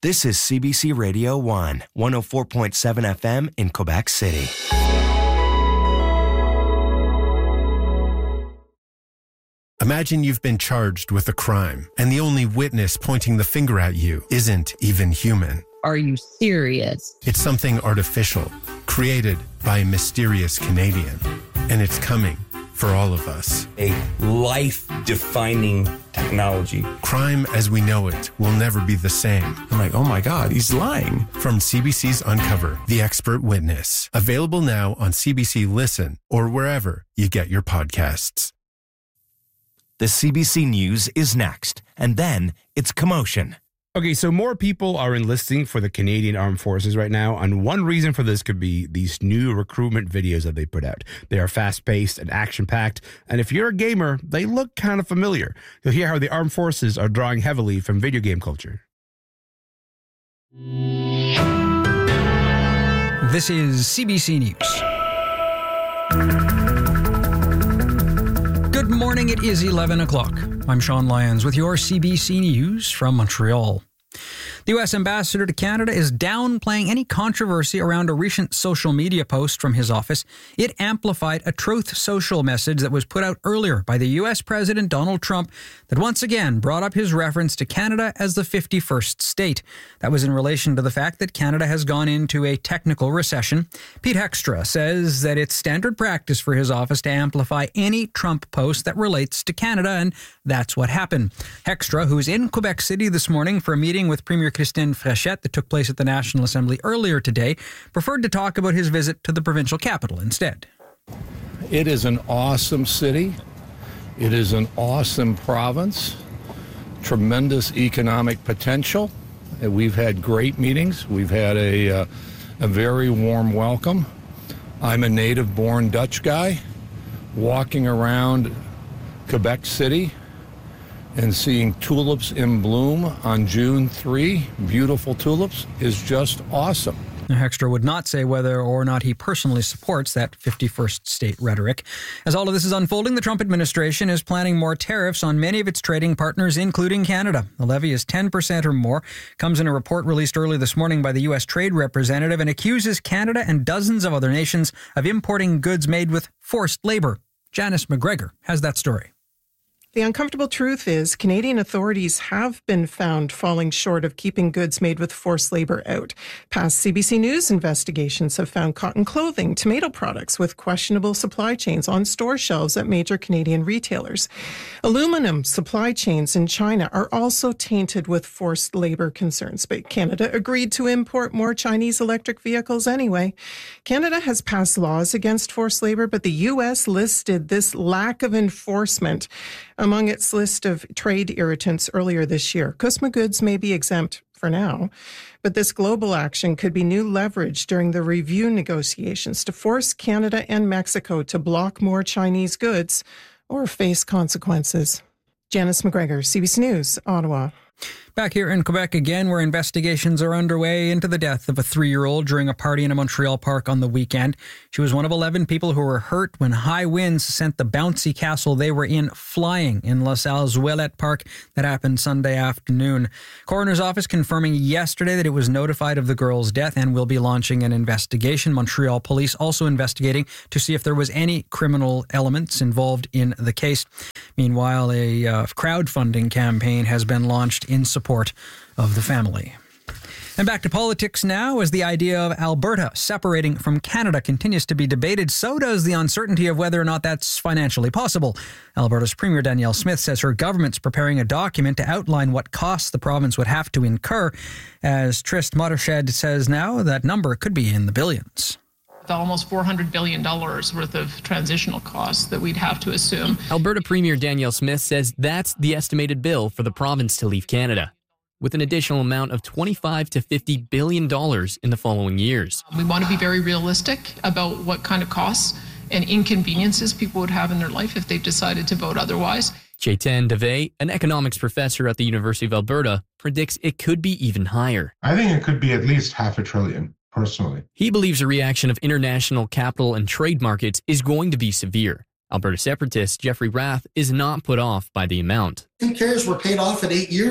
This is CBC Radio 1, 104.7 FM in Quebec City. Imagine you've been charged with a crime, and the only witness pointing the finger at you isn't even human. Are you serious? It's something artificial, created by a mysterious Canadian. And it's coming for all of us. A life-defining technology. Crime as we know it will never be the same. I'm like, oh my God, he's lying. From CBC's Uncover, The Expert Witness. Available now on CBC Listen or wherever you get your podcasts. The CBC News is next, and then it's commotion. Okay, so more people are enlisting for the Canadian Armed Forces right now, and one reason for this could be these new recruitment videos that they put out. They are fast-paced and action-packed, and if you're a gamer, they look kind of familiar. You'll hear how the Armed Forces are drawing heavily from video game culture. This is CBC News. Good morning, it is 11 o'clock. I'm Sean Lyons with your CBC News from Montreal. The U.S. ambassador to Canada is downplaying any controversy around a recent social media post from his office. It amplified a Truth Social message that was put out earlier by the U.S. President Donald Trump that once again brought up his reference to Canada as the 51st state. That was in relation to the fact that Canada has gone into a technical recession. Pete Hextra says that it's standard practice for his office to amplify any Trump post that relates to Canada, and that's what happened. Hextra, who's in Quebec City this morning for a meeting with Premier Christine Fréchette that took place at the National Assembly earlier today, preferred to talk about his visit to the provincial capital instead. It is an awesome city. It is an awesome province. Tremendous economic potential. We've had great meetings. We've had a very warm welcome. I'm a native-born Dutch guy walking around Quebec City and seeing tulips in bloom on June 3, beautiful tulips, is just awesome. Hextra would not say whether or not he personally supports that 51st state rhetoric. As all of this is unfolding, the Trump administration is planning more tariffs on many of its trading partners, including Canada. The levy is 10% or more, comes in a report released early this morning by the U.S. Trade Representative, and accuses Canada and dozens of other nations of importing goods made with forced labor. Janice McGregor has that story. The uncomfortable truth is Canadian authorities have been found falling short of keeping goods made with forced labor out. Past CBC News investigations have found cotton clothing, tomato products with questionable supply chains on store shelves at major Canadian retailers. Aluminum supply chains in China are also tainted with forced labor concerns, but Canada agreed to import more Chinese electric vehicles anyway. Canada has passed laws against forced labor, but the U.S. listed this lack of enforcement among its list of trade irritants earlier this year. CUSMA goods may be exempt for now, but this global action could be new leverage during the review negotiations to force Canada and Mexico to block more Chinese goods or face consequences. Janice McGregor, CBC News, Ottawa. Back here in Quebec again, where investigations are underway into the death of a 3-year-old during a party in a Montreal park on the weekend. She was one of 11 people who were hurt when high winds sent the bouncy castle they were in flying in La Salle's Ouellette Park. That happened Sunday afternoon. Coroner's office confirming yesterday that it was notified of the girl's death and will be launching an investigation. Montreal police also investigating to see if there was any criminal elements involved in the case. Meanwhile, a crowdfunding campaign has been launched in support of the family. And back to politics now, as the idea of Alberta separating from Canada continues to be debated, so does the uncertainty of whether or not that's financially possible. Alberta's Premier Danielle Smith says her government's preparing a document to outline what costs the province would have to incur. As Trist Mottershed says now, that number could be in the billions. Almost $400 billion worth of transitional costs that we'd have to assume. Alberta Premier Danielle Smith says that's the estimated bill for the province to leave Canada, with an additional amount of $25 to $50 billion in the following years. We want to be very realistic about what kind of costs and inconveniences people would have in their life if they've decided to vote otherwise. Chetan Dave, an economics professor at the University of Alberta, predicts it could be even higher. I think it could be at least $500 billion. Personally, he believes a reaction of international capital and trade markets is going to be severe. Alberta separatist Jeffrey Rath is not put off by the amount. Who cares? We're paid off in 8 years.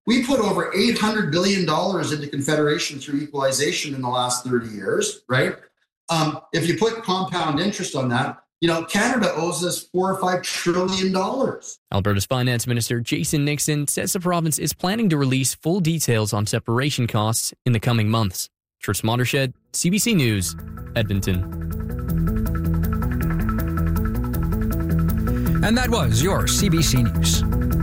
We put over $800 billion into Confederation through equalization in the last 30 years, right? If you put compound interest on that, Canada owes us $4 or $5 trillion. Alberta's Finance Minister Jason Nixon says the province is planning to release full details on separation costs in the coming months. Tris Montershed, CBC News, Edmonton. And that was your CBC News.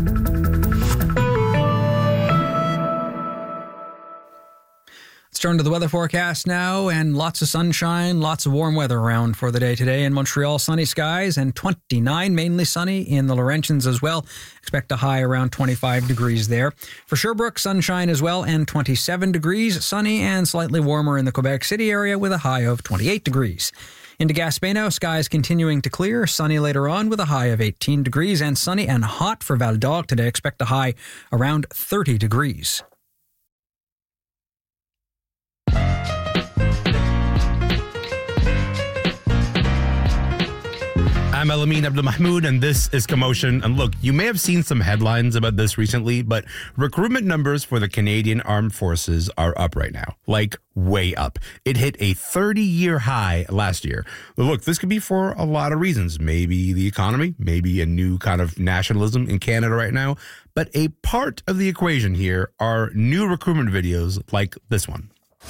Let's turn to the weather forecast now, and lots of sunshine, lots of warm weather around for the day today. In Montreal, sunny skies and 29, mainly sunny in the Laurentians as well. Expect a high around 25 degrees there. For Sherbrooke, sunshine as well and 27 degrees, sunny and slightly warmer in the Quebec City area with a high of 28 degrees. Into Gaspé now, skies continuing to clear, sunny later on with a high of 18 degrees, and sunny and hot for Val d'Or today. Expect a high around 30 degrees. I'm Elamin Abdelmahmoud, and this is Commotion. And look, you may have seen some headlines about this recently, but recruitment numbers for the Canadian Armed Forces are up right now, like way up. It hit a 30-year high last year. Look, this could be for a lot of reasons. Maybe the economy, maybe a new kind of nationalism in Canada right now. But a part of the equation here are new recruitment videos like this one.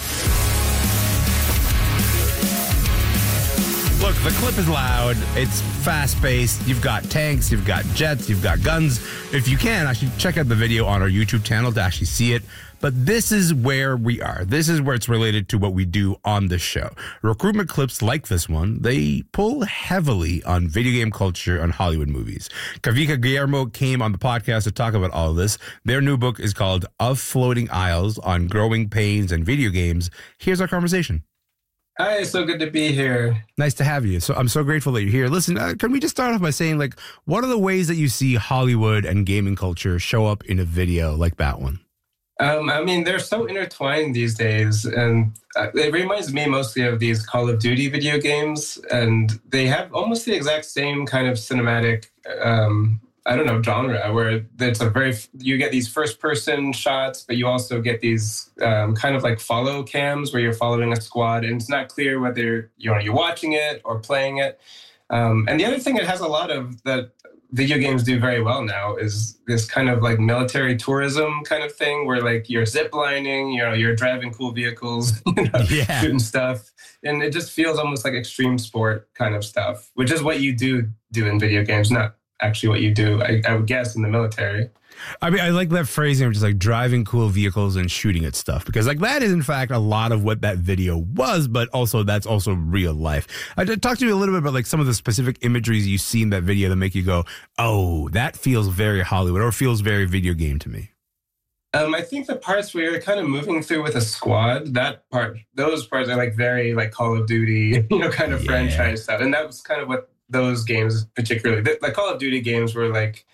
Look, the clip is loud, it's fast-paced, you've got tanks, you've got jets, you've got guns. If you can, actually check out the video on our YouTube channel to actually see it. But this is where we are. This is where it's related to what we do on this show. Recruitment clips like this one, they pull heavily on video game culture and Hollywood movies. Kavika Guillermo came on the podcast to talk about all of this. Their new book is called Of Floating Isles on Growing Pains and Video Games. Here's our conversation. Hi, so good to be here. Nice to have you. So I'm so grateful that you're here. Listen, can we just start off by saying, like, what are the ways that you see Hollywood and gaming culture show up in a video like that one? I mean, they're so intertwined these days, and it reminds me mostly of these Call of Duty video games, and they have almost the exact same kind of cinematic, genre, where it's you get these first-person shots, but you also get these kind of like follow cams where you're following a squad, and it's not clear whether you're watching it or playing it. And the other thing it has a lot of that video games do very well now is this kind of like military tourism kind of thing where like you're zip lining, you're driving cool vehicles, shooting stuff. And it just feels almost like extreme sport kind of stuff, which is what you do in video games, not actually what you do, I would guess, in the military. I mean, I like that phrasing of just like driving cool vehicles and shooting at stuff, because like that is in fact a lot of what that video was, but also that's also real life. I talked to you a little bit about like some of the specific imageries you see in that video that make you go, oh, that feels very Hollywood or feels very video game to me. I think the parts where you're kind of moving through with a squad, those parts are like very like Call of Duty, kind of franchise stuff. And that was kind of what those games particularly, like Call of Duty games were like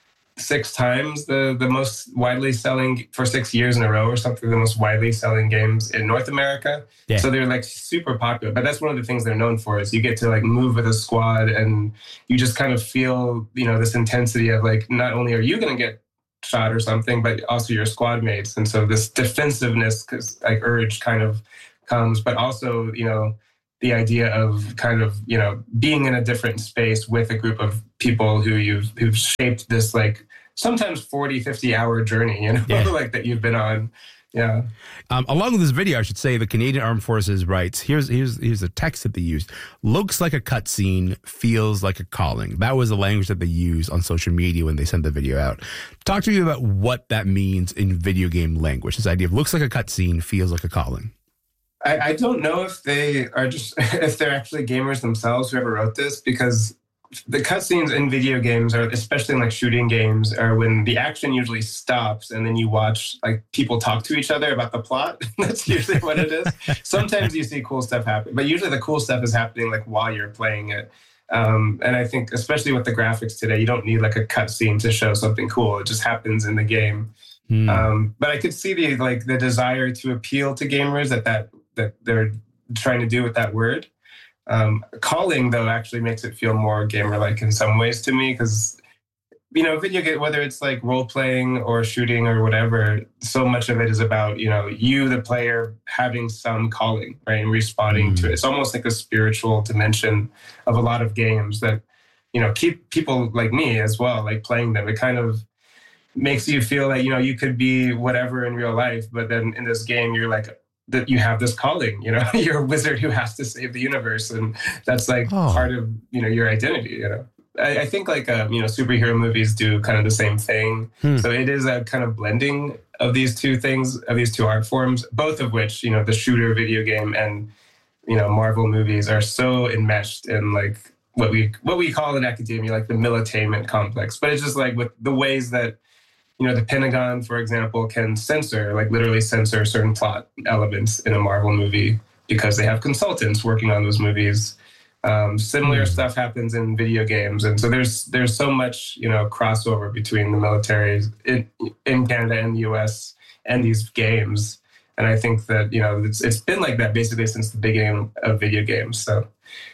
6 times the most widely selling for 6 years in a row or something, the most widely selling games in North America. Yeah. So they're like super popular, but that's one of the things they're known for is you get to like move with a squad and you just kind of feel, this intensity of like, not only are you going to get shot or something, but also your squad mates. And so this defensiveness urge kind of comes, but also, the idea of kind of, being in a different space with a group of people who've shaped this like sometimes 40, 50 hour journey, like that you've been on. Yeah. Along with this video, I should say the Canadian Armed Forces writes, here's the text that they used. Looks like a cutscene, feels like a calling. That was the language that they used on social media when they sent the video out. Talk to me about what that means in video game language. This idea of looks like a cutscene, feels like a calling. I don't know if they are if they're actually gamers themselves, whoever wrote this, because the cutscenes in video games are, especially in like shooting games, are when the action usually stops and then you watch like people talk to each other about the plot. That's usually what it is. Sometimes you see cool stuff happen, but usually the cool stuff is happening like while you're playing it. And I think especially with the graphics today, you don't need like a cutscene to show something cool. It just happens in the game. But I could see the desire to appeal to gamers that they're trying to do with that word. Calling, though, actually makes it feel more gamer-like in some ways to me, because video game, whether it's like role playing or shooting or whatever, so much of it is about, you, the player, having some calling, right? And responding to it. It's almost like a spiritual dimension of a lot of games that, keep people like me as well, like playing them. It kind of makes you feel like, you could be whatever in real life, but then in this game, you're like, that you have this calling, you're a wizard who has to save the universe. And that's like part of, your identity, I think like, superhero movies do kind of the same thing. So it is a kind of blending of these two things, of these two art forms, both of which, the shooter video game and, Marvel movies are so enmeshed in like what we call in academia, like the militainment complex. But it's just like with the ways that, the Pentagon, for example, can literally censor certain plot elements in a Marvel movie because they have consultants working on those movies. Similar stuff happens in video games. And so there's so much, crossover between the militaries in Canada and the US and these games. And I think that, it's been like that basically since the beginning of video games. So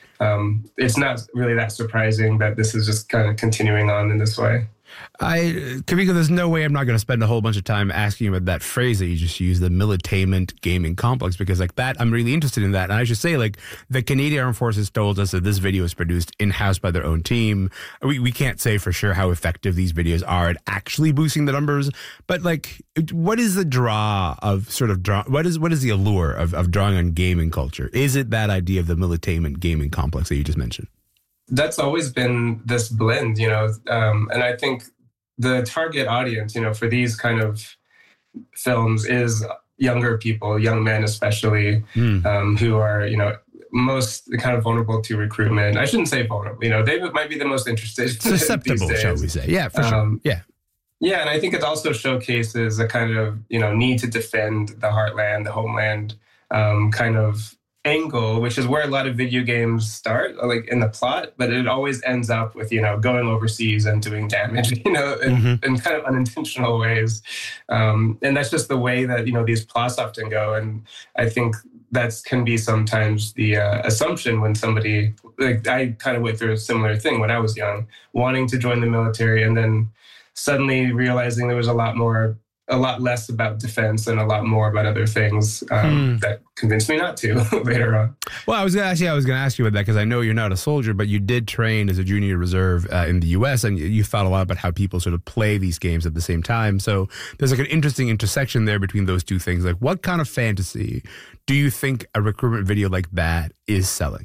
it's not really that surprising that this is just kind of continuing on in this way. Kavika, there's no way I'm not going to spend a whole bunch of time asking you about that phrase that you just used, the militainment gaming complex, because like that, I'm really interested in that. And I should say, like, the Canadian Armed Forces told us that this video is produced in-house by their own team. We can't say for sure how effective these videos are at actually boosting the numbers, but like, what is the draw of what is the allure of drawing on gaming culture? Is it that idea of the militainment gaming complex that you just mentioned? That's always been this blend, and I think the target audience, for these kind of films is younger people, young men especially, who are, most kind of vulnerable to recruitment. I shouldn't say vulnerable, they might be the most interested. Susceptible, shall we say. Yeah, for sure. Yeah. Yeah, and I think it also showcases a kind of, need to defend the heartland, the homeland kind of angle, which is where a lot of video games start, like in the plot, but it always ends up with, going overseas and doing damage, in kind of unintentional ways. And that's just the way that, these plots often go. And I think that can be sometimes the assumption when somebody, like I kind of went through a similar thing when I was young, wanting to join the military and then suddenly realizing there was a lot less about defense and a lot more about other things that convinced me not to later on. Well, I was going to ask you about that because I know you're not a soldier, but you did train as a junior reserve in the U.S. and you thought a lot about how people sort of play these games at the same time. So there's like an interesting intersection there between those two things. Like, what kind of fantasy do you think a recruitment video like that is selling?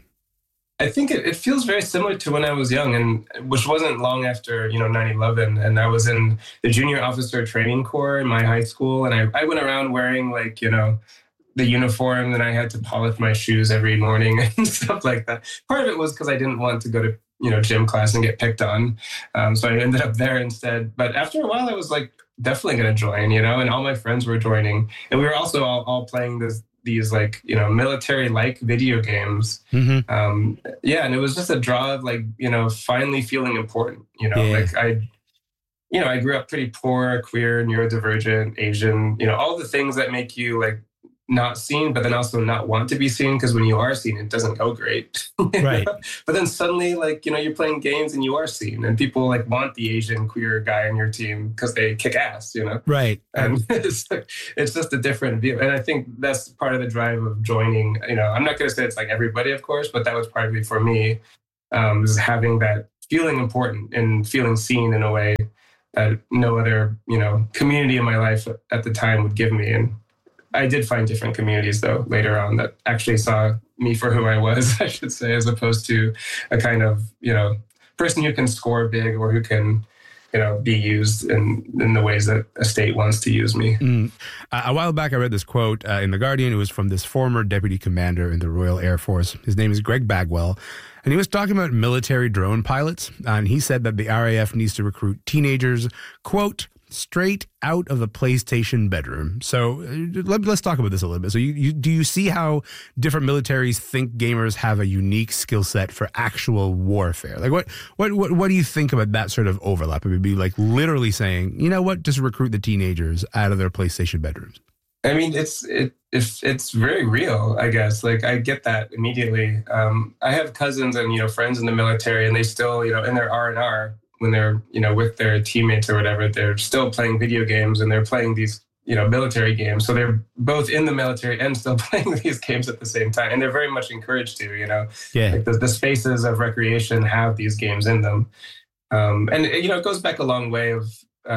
I think it feels very similar to when I was young, and which wasn't long after 9/11. And I was in the Junior Officer Training Corps in my high school, and I went around wearing like the uniform, and I had to polish my shoes every morning and stuff like that. Part of it was because I didn't want to go to gym class and get picked on, so I ended up there instead. But after a while, I was like definitely going to join, and all my friends were joining, and we were also all playing these like military-like video games. And it was just a draw of like finally feeling important. Like I grew up pretty poor, queer, neurodivergent, Asian. All the things that make you like not seen, but then also not want to be seen, because when you are seen, it doesn't go great. Right. But then suddenly, like, you're playing games and you are seen, and people like want the Asian queer guy on your team because they kick ass, Right. And it's just a different view. And I think that's part of the drive of joining. I'm not going to say it's like everybody, of course, but that was part of it for me, is having that feeling important and feeling seen in a way that no other, community in my life at the time would give me. And I did find different communities, though, later on that actually saw me for who I was, I should say, as opposed to a kind of, person who can score big or who can, be used in the ways that a state wants to use me. A while back, I read this quote in The Guardian. It was from this former deputy commander in the Royal Air Force. His name is Greg Bagwell. And he was talking about military drone pilots. And he said that the RAF needs to recruit teenagers, quote, straight out of the PlayStation bedroom. So let's talk about this a little bit. So do you see how different militaries think gamers have a unique skill set for actual warfare? Like what do you think about that sort of overlap? It would be like literally saying, just recruit the teenagers out of their PlayStation bedrooms. I mean, it's very real, I guess. Like, I get that immediately. I have cousins and, friends in the military, and they still, in their R&R, when they're, with their teammates or whatever, they're still playing video games and they're playing these, military games. So they're both in the military and still playing these games at the same time. And they're very much encouraged to, like the spaces of recreation have these games in them. And, it goes back a long way of,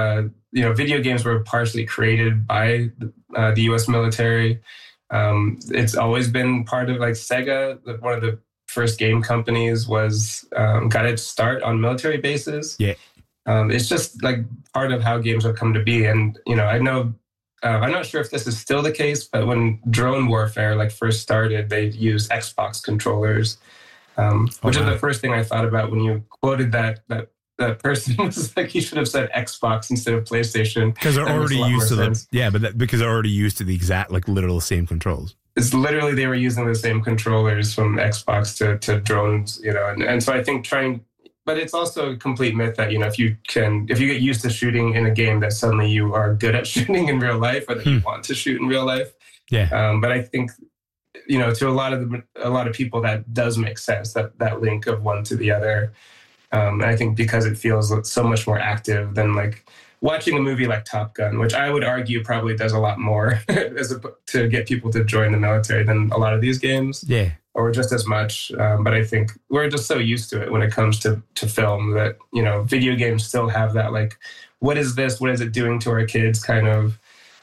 video games were partially created by the U.S. military. It's always been part of like Sega, one of the first game companies got its start on military bases. Yeah. It's just like part of how games have come to be. And, I know, I'm not sure if this is still the case, but when drone warfare first started, they used Xbox controllers, which is the first thing I thought about when you quoted that person was like, you should have said Xbox instead of PlayStation. Because they're already used to them. Yeah, but because they're already used to the exact, literal same controls. It's literally, they were using the same controllers from Xbox to drones, and so I think but it's also a complete myth that, if you get used to shooting in a game, that suddenly you are good at shooting in real life, or that you want to shoot in real life. Yeah. But I think, to a lot of people, that does make sense, that link of one to the other. And I think because it feels so much more active than watching a movie like Top Gun, which I would argue probably does a lot more to get people to join the military than a lot of these games. Yeah. Or just as much. But I think we're just so used to it when it comes to film that, video games still have that, what is this? What is it doing to our kids kind of,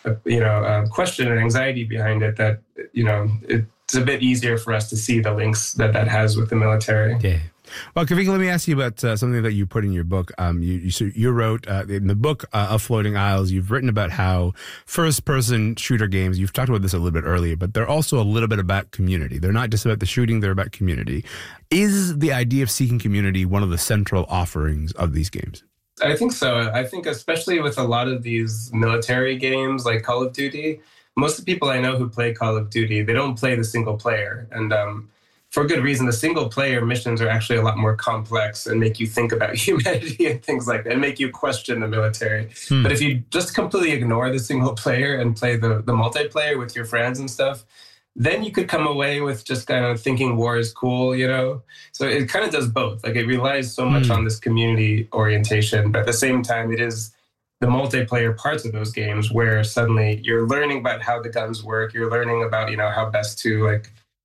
question and anxiety behind it that, it's a bit easier for us to see the links that has with the military. Yeah. Well, Kavika, let me ask you about something that you put in your book. You wrote in the book of Floating Isles, you've written about how first-person shooter games, you've talked about this a little bit earlier, but they're also a little bit about community. They're not just about the shooting, they're about community. Is the idea of seeking community one of the central offerings of these games? I think so. I think especially with a lot of these military games like Call of Duty, most of the people I know who play Call of Duty, they don't play the single player. And for good reason, the single player missions are actually a lot more complex and make you think about humanity and things like that, and make you question the military. But if you just completely ignore the single player and play the multiplayer with your friends and stuff, then you could come away with just kind of thinking war is cool, So it kind of does both. It relies so much on this community orientation, but at the same time, it is the multiplayer parts of those games where suddenly you're learning about how the guns work. You're learning about, how best to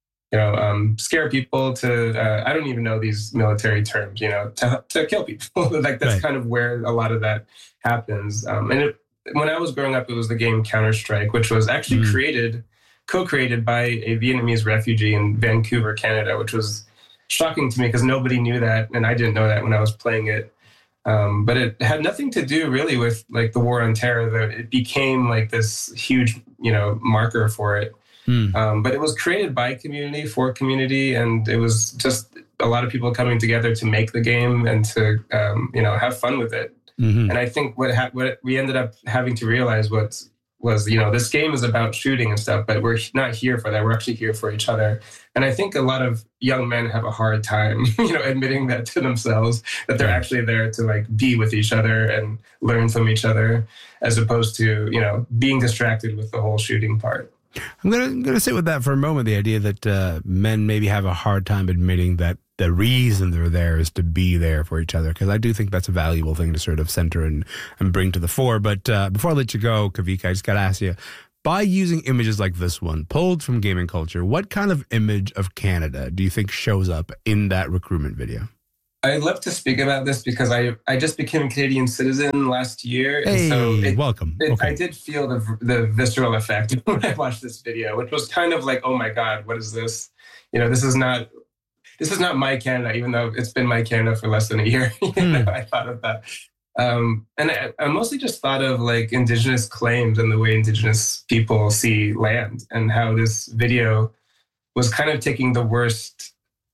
scare people to, I don't even know these military terms, to kill people. That's kind of where a lot of that happens. When I was growing up, it was the game Counter-Strike, which was actually co-created by a Vietnamese refugee in Vancouver, Canada, which was shocking to me because nobody knew that. And I didn't know that when I was playing it. But it had nothing to do really with the war on terror, that it became this huge, marker for it. But it was created by community for community, and it was just a lot of people coming together to make the game and to have fun with it. And I think what we ended up having to realize was this game is about shooting and stuff, but we're not here for that. We're actually here for each other. And I think a lot of young men have a hard time, admitting that to themselves, that they're actually there to be with each other and learn from each other, as opposed to being distracted with the whole shooting part. I'm gonna sit with that for a moment. The idea that men maybe have a hard time admitting that the reason they're there is to be there for each other, because I do think that's a valuable thing to sort of center and bring to the fore. But before I let you go, Kavika, I just got to ask you, by using images like this one, pulled from gaming culture, what kind of image of Canada do you think shows up in that recruitment video? I'd love to speak about this because I just became a Canadian citizen last year. And so welcome. I did feel the visceral effect when I watched this video, which was kind of oh my God, what is this? This is not my Canada, even though it's been my Canada for less than a year. I thought of that. And I mostly just thought of Indigenous claims and the way Indigenous people see land, and how this video was kind of taking the worst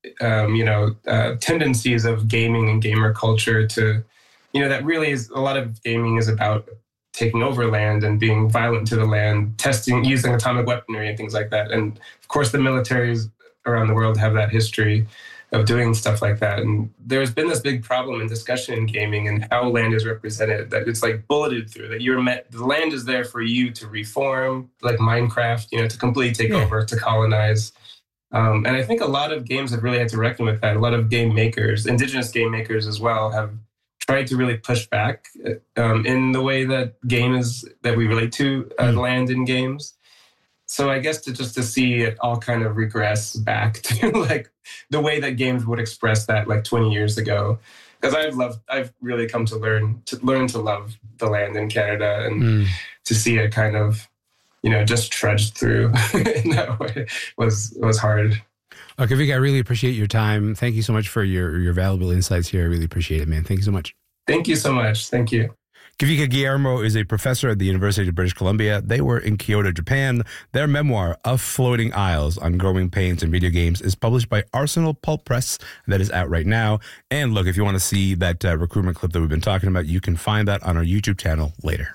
tendencies of gaming and gamer culture to, that really is, a lot of gaming is about taking over land and being violent to the land, using atomic weaponry and things like that. And of course, the militaries around the world have that history of doing stuff like that. And there's been this big problem and discussion in gaming and how land is represented, that it's bulleted through, that the land is there for you to reform, like Minecraft, to completely take over, to colonize. And I think a lot of games have really had to reckon with that. A lot of game makers, Indigenous game makers as well, have tried to really push back in the way that we relate to land in games. So I guess to see it all kind of regress back to like the way that games would express that like 20 years ago. Because I've really come to learn to love the land in Canada, and to see it kind of, just trudged through in that way was hard. Kavika, I really appreciate your time. Thank you so much for your valuable insights here. I really appreciate it, man. Thank you so much. Thank you so much. Thank you. Kavika Guillermo is a professor at the University of British Columbia. They were in Kyoto, Japan. Their memoir, Of Floating Isles on Growing Pains in Video Games, is published by Arsenal Pulp Press. That is out right now. And look, if you want to see that recruitment clip that we've been talking about, you can find that on our YouTube channel later.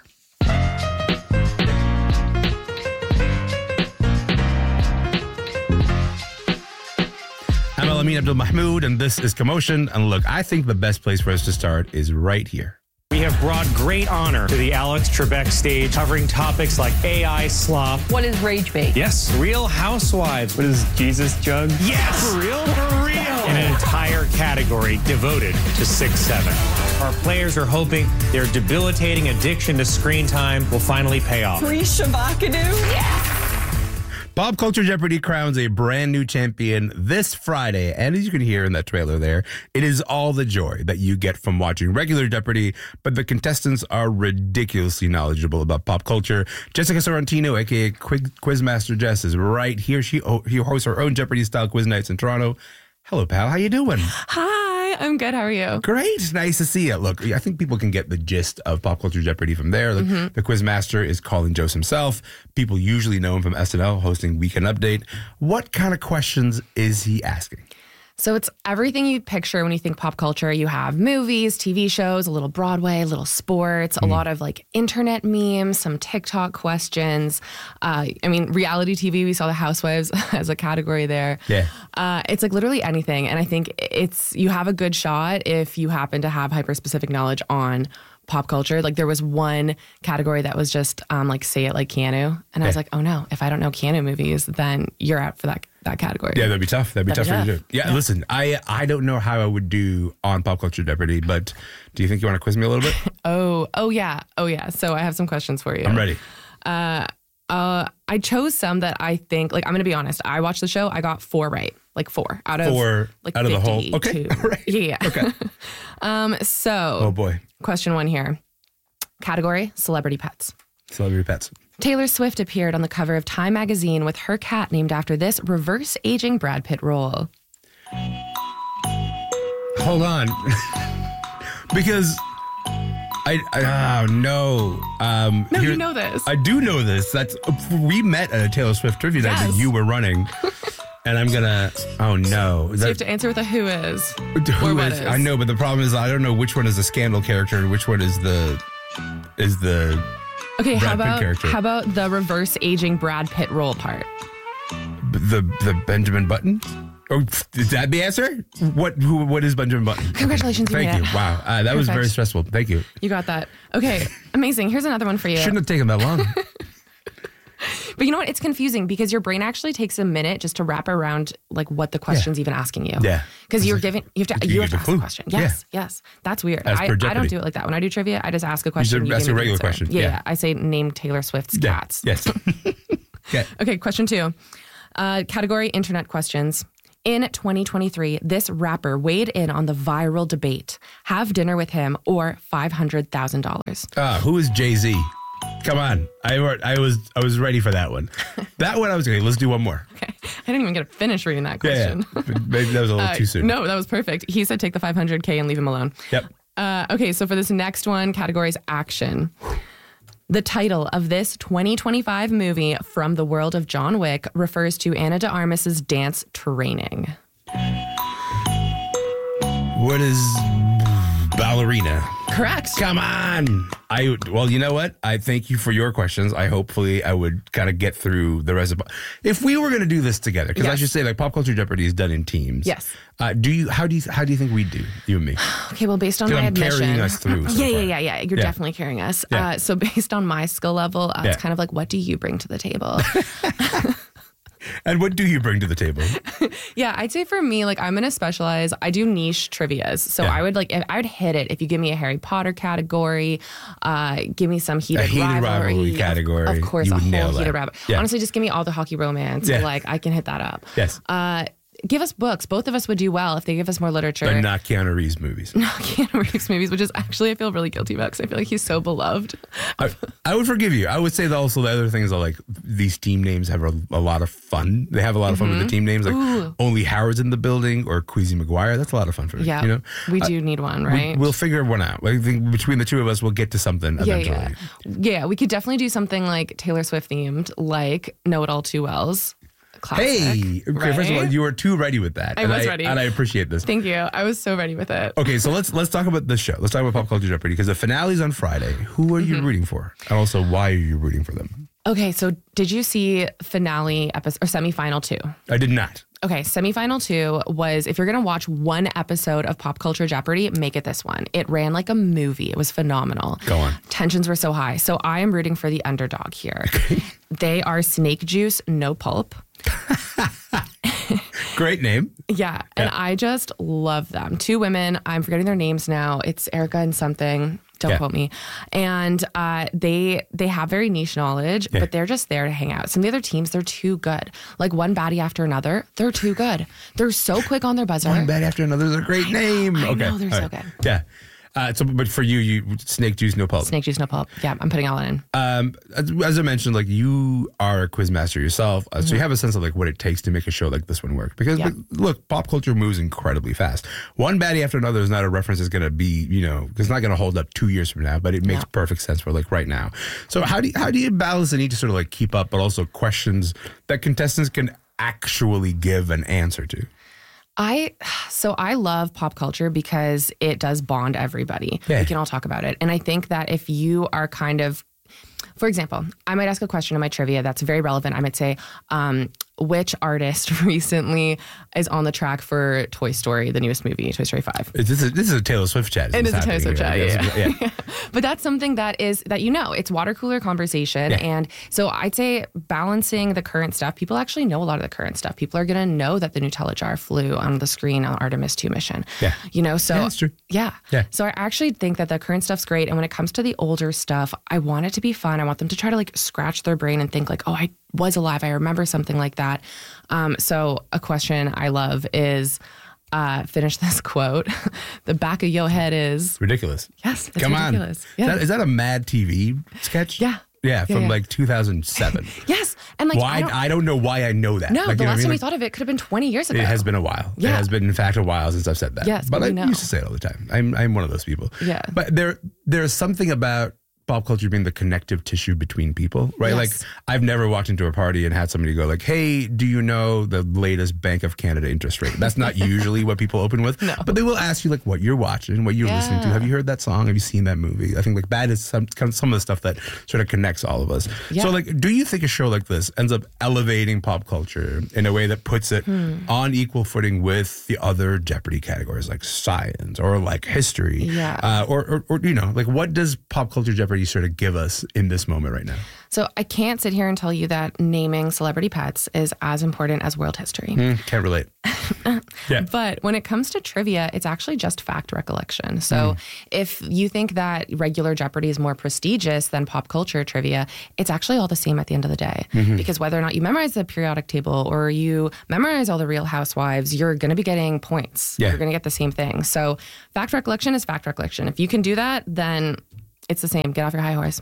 I'm Al-Amin Abdul Mahmoud, and this is Commotion. And look, I think the best place for us to start is right here. We have brought great honor to the Alex Trebek stage, covering topics like AI slop. What is rage bait? Yes. Real Housewives. What is Jesus Jug? Yes. For real? For real. And an entire category devoted to 6-7. Our players are hoping their debilitating addiction to screen time will finally pay off. Pre-Shabakadu? Yeah! Pop Culture Jeopardy crowns a brand new champion this Friday. And as you can hear in that trailer there, it is all the joy that you get from watching regular Jeopardy, but the contestants are ridiculously knowledgeable about pop culture. Jessica Sorrentino, a.k.a. Quizmaster Jess, is right here. She hosts her own Jeopardy-style quiz nights in Toronto. Hello, pal. How you doing? Hi, I'm good. How are you? Great. Nice to see you. Look, I think people can get the gist of Pop Culture Jeopardy from there. The Quizmaster is Colin Jost himself. People usually know him from SNL, hosting Weekend Update. What kind of questions is he asking? So it's everything you'd picture when you think pop culture. You have movies, TV shows, a little Broadway, a little sports, a lot of like internet memes, some TikTok questions. Reality TV, we saw the Housewives as a category there. Yeah. It's like literally anything. And I think you have a good shot if you happen to have hyper-specific knowledge on pop culture. Like there was one category that was just like say it like Keanu. And I was like, oh no, if I don't know Keanu movies, then you're out for that category. Yeah, that'd be tough. That'd be tough for you to do. Yeah, listen, I don't know how I would do on Pop Culture Jeopardy, but do you think you want to quiz me a little bit? Oh yeah. So I have some questions for you. I'm ready. I chose some that I think, like, I'm going to be honest. I watched the show. I got 4 right. Like 4 out of the whole. Okay. Right. Yeah. Okay. So. Oh boy. Question 1 here. Category: celebrity pets. Celebrity pets. Taylor Swift appeared on the cover of Time magazine with her cat named after this reverse aging Brad Pitt role. Hold on. Because no. No, you know this. I do know this. We met at a Taylor Swift trivia night that you were running. And I'm gonna. Oh no! So you have to answer with a who is. Who is? I know, but the problem is I don't know which one is the scandal character and which one is the. Okay, Brad Pitt character. How about the reverse aging Brad Pitt role part? The Benjamin Button? Oh, is that the answer? What is Benjamin Button? Congratulations, you Thank made you. it. Wow, that was very stressful. Thank you. You got that. Okay, amazing. Here's another one for you. Shouldn't have taken that long. But you know what? It's confusing because your brain actually takes a minute just to wrap around like what the question's even asking you. Yeah. Because you have to ask the question. Yes. That's weird. I don't do it like that. When I do trivia, I just ask a question. You ask a regular question. Yeah. I say name Taylor Swift's cats. Yes. Okay, question 2. Category: internet questions. In 2023, this rapper weighed in on the viral debate: have dinner with him or $500,000. Who is Jay-Z? Come on. I was ready for that one. That one I was okay. Let's do one more. Okay. I didn't even get to finish reading that question. Yeah. Maybe that was a little too soon. No, that was perfect. He said take the $500K and leave him alone. Yep. Okay, so for this next one, category is action. The title of this 2025 movie from the world of John Wick refers to Ana de Armas's dance training. What is ballerina? Correct. Come on. Well, you know what? I thank you for your questions. Hopefully I would kind of get through the rest of. If we were going to do this together, because I should say, like, Pop Culture Jeopardy is done in teams. Yes. How do you think we do, you and me? Okay, well, based on my admission, carrying us through. Yeah. You're definitely carrying us. Yeah. So based on my skill level, it's kind of like, what do you bring to the table? And what do you bring to the table? Yeah, I'd say for me, like I'm going to specialize. I do niche trivias. So I would hit it if you give me a Harry Potter category, give me some heated rivalry category. Of course, a whole heated rivalry. Yeah. Honestly, just give me all the hockey romance. Yeah. Like I can hit that up. Yes. Give us books. Both of us would do well if they give us more literature. But not Keanu Reeves movies. Not Keanu Reeves movies, which is actually I feel really guilty about because I feel like he's so beloved. I would forgive you. I would say that also the other thing is that like these team names have a lot of fun. They have a lot of fun with the team names. Like Only Howard's in the Building or Queasy McGuire. That's a lot of fun for me. Yeah, we do need one, right? We'll figure one out. I think between the two of us, we'll get to something eventually. Yeah, we could definitely do something like Taylor Swift themed, like Know It All Too Well's. Classic, hey, okay, first of all, you were too ready with that. I was ready. And I appreciate this. Thank you. I was so ready with it. Okay, so let's talk about the show. Let's talk about Pop Culture Jeopardy because the finale's on Friday. Who are you rooting for? And also, why are you rooting for them? Okay, so did you see finale episode or semifinal 2? I did not. Okay, semifinal 2 was, if you're going to watch one episode of Pop Culture Jeopardy, make it this one. It ran like a movie. It was phenomenal. Go on. Tensions were so high. So I am rooting for the underdog here. They are Snake Juice, No Pulp. Great name. Yeah, and I just love them. 2 women. I'm forgetting their names now. It's Erica and something. Don't quote me. And they have very niche knowledge, but they're just there to hang out. Some of the other teams, they're too good. Like one baddie after another, they're too good. They're so quick on their buzzer. One baddie after another is a great name. I know, they're so good. Yeah. But for you Snake Juice, No Pulp. Snake Juice, No Pulp. Yeah, I'm putting all in. As I mentioned, like you are a quiz master yourself, so you have a sense of like what it takes to make a show like this one work. Because look, pop culture moves incredibly fast. One baddie after another is not a reference that's going to be, it's not going to hold up 2 years from now, but it makes perfect sense for like right now. So how do you balance the need to sort of like keep up, but also questions that contestants can actually give an answer to? I love pop culture because it does bond everybody. Yeah. We can all talk about it. And I think that if you are kind of, for example, I might ask a question in my trivia that's very relevant. I might say, which artist recently is on the track for Toy Story, the newest movie, Toy Story 5? This is a Taylor Swift chat. It is a Taylor Swift chat, yeah. But that's something that it's water cooler conversation. Yeah. And so I'd say balancing the current stuff, people actually know a lot of the current stuff. People are going to know that the Nutella jar flew on the screen on Artemis 2 mission. Yeah. So that's true. Yeah. Yeah. So I actually think that the current stuff's great. And when it comes to the older stuff, I want it to be fun. I want them to try to like scratch their brain and think like, oh, I was alive. I remember something like that. So a question I love is, finish this quote. The back of your head is ridiculous. Yes. It's Come ridiculous. on. Yeah. Is that a Mad TV sketch? Yeah. Yeah, from like 2007. Yes. And like, I don't know why I know that. No, like, the last time we thought of it could have been 20 years ago. It has been a while. Yeah. It has been, in fact, a while since I've said that. Yes, but I know. used to say it all the time. I'm one of those people. Yeah. But there's something about pop culture being the connective tissue between people, right? Yes. Like I've never walked into a party and had somebody go like, hey, do you know the latest Bank of Canada interest rate? That's not usually what people open with, but they will ask you like what you're watching, what you're listening to. Have you heard that song? Have you seen that movie? I think like that is some of the stuff that sort of connects all of us. Yeah. So like, do you think a show like this ends up elevating pop culture in a way that puts it on equal footing with the other Jeopardy categories like science or like history? Yeah. Or like what does pop culture Jeopardy sort of give us in this moment right now? So I can't sit here and tell you that naming celebrity pets is as important as world history. Can't relate. Yeah. But when it comes to trivia, it's actually just fact recollection. So if you think that regular Jeopardy is more prestigious than pop culture trivia, it's actually all the same at the end of the day. Because whether or not you memorize the periodic table or you memorize all the Real Housewives, you're going to be getting points. Yeah. You're going to get the same thing. So fact recollection is fact recollection. If you can do that, then it's the same. Get off your high horse.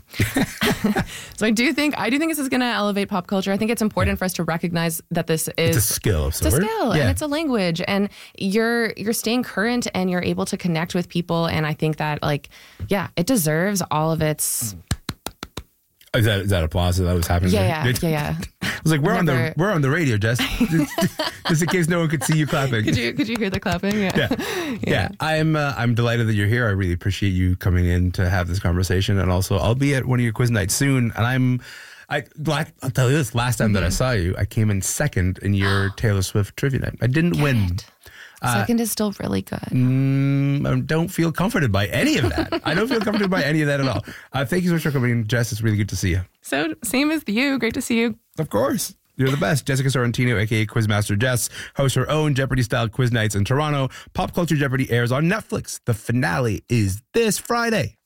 So I do think this is going to elevate pop culture. I think it's important for us to recognize that this is a skill. It's a skill and it's a language, and you're staying current and you're able to connect with people. And I think that it deserves all of its. Is that applause that was happening? Yeah. I was like, we're on the radio, Jess. Just in case no one could see you clapping. Could you hear the clapping? Yeah. I'm delighted that you're here. I really appreciate you coming in to have this conversation, and also I'll be at one of your quiz nights soon. And I'll tell you this: last time that I saw you, I came in second in your Taylor Swift trivia night. I didn't win. Second is still really good. I don't feel comforted by any of that. I don't feel comforted by any of that at all. Thank you so much for coming in, Jess. It's really good to see you. So, same as you. Great to see you. Of course. You're the best. Jessica Sorrentino, a.k.a. Quizmaster Jess, hosts her own Jeopardy-style quiz nights in Toronto. Pop Culture Jeopardy airs on Netflix. The finale is this Friday.